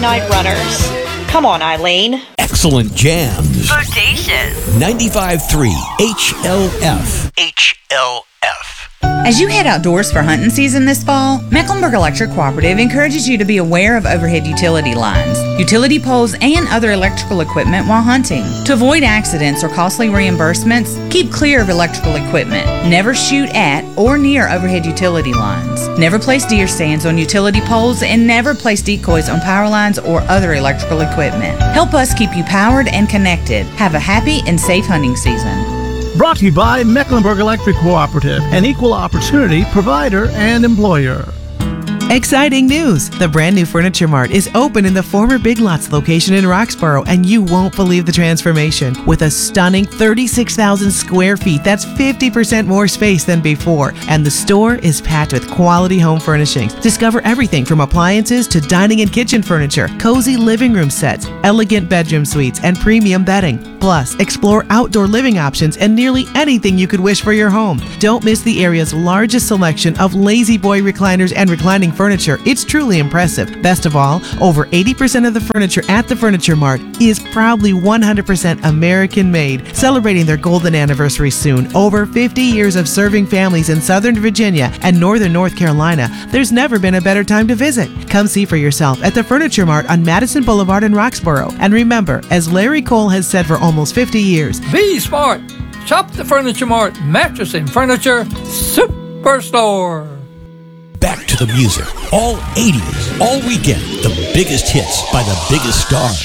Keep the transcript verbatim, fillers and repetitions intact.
Night Runners. Come on, Eileen. Excellent jams. Bodacious. ninety-five point three H L F. H L F. As you head outdoors for hunting season this fall, Mecklenburg Electric Cooperative encourages you to be aware of overhead utility lines, utility poles, and other electrical equipment while hunting. To avoid accidents or costly reimbursements, keep clear of electrical equipment. Never shoot at or near overhead utility lines. Never place deer stands on utility poles, and never place decoys on power lines or other electrical equipment. Help us keep you powered and connected. Have a happy and safe hunting season. Brought to you by Mecklenburg Electric Cooperative, an equal opportunity provider and employer. Exciting news! The brand new Furniture Mart is open in the former Big Lots location in Roxborough, and you won't believe the transformation. With a stunning thirty-six thousand square feet, that's fifty percent more space than before. And the store is packed with quality home furnishings. Discover everything from appliances to dining and kitchen furniture, cozy living room sets, elegant bedroom suites, and premium bedding. Plus, explore outdoor living options and nearly anything you could wish for your home. Don't miss the area's largest selection of lazy boy recliners and reclining furniture. It's truly impressive. Best of all, over eighty percent of the furniture at the Furniture Mart is proudly one hundred percent American made. Celebrating their golden anniversary soon, over fifty years of serving families in Southern Virginia and Northern North Carolina, there's never been a better time to visit. Come see for yourself at the Furniture Mart on Madison Boulevard in Roxborough. And remember, as Larry Cole has said for almost fifty years, be smart. Shop the Furniture Mart Mattress and Furniture Superstore. Back to the music. All eighties, all weekend. The biggest hits by the biggest stars.